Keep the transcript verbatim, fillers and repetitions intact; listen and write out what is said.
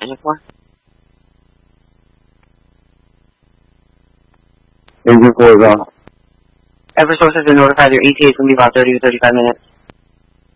Engine four? Engine four is on. Eversource has been notified their E T A is going to be about thirty to thirty-five minutes.